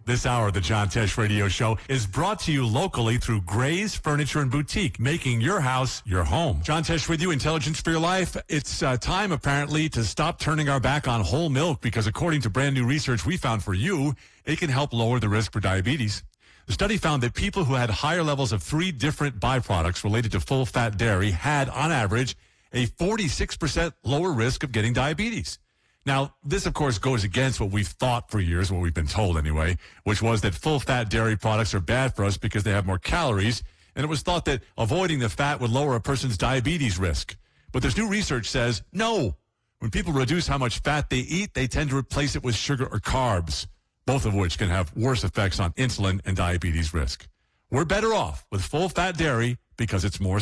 This hour of the John Tesh Radio Show is brought to you locally through Gray's Furniture and Boutique, making your house your home. John Tesh with you, Intelligence for Your Life. It's time, apparently, to stop turning our back on whole milk because according to brand new research we found for you, it can help lower the risk for diabetes. The study found that people who had higher levels of 3 different byproducts related to full-fat dairy had, on average, a 46% lower risk of getting diabetes. Now, this, of course, goes against what we've thought for years, what we've been told anyway, which was that full-fat dairy products are bad for us because they have more calories, and it was thought that avoiding the fat would lower a person's diabetes risk. But this new research says, no. When people reduce how much fat they eat, they tend to replace it with sugar or carbs, both of which can have worse effects on insulin and diabetes risk. We're better off with full-fat dairy because it's more